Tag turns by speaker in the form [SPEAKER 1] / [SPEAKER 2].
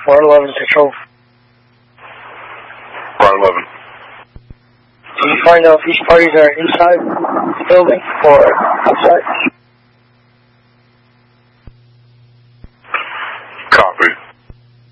[SPEAKER 1] 411 Control.
[SPEAKER 2] 411.
[SPEAKER 1] Can you find out if these parties are inside the building or outside?